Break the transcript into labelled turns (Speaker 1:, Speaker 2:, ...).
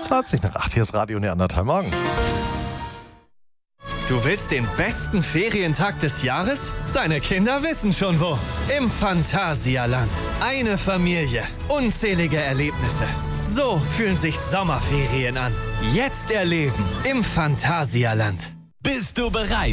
Speaker 1: 20 nach 8. Hier ist Radio Neandertal Morgen.
Speaker 2: Du willst den besten Ferientag des Jahres? Deine Kinder wissen schon wo. Im Phantasialand. Eine Familie. Unzählige Erlebnisse. So fühlen sich Sommerferien an. Jetzt erleben im Phantasialand.
Speaker 3: Bist du bereit?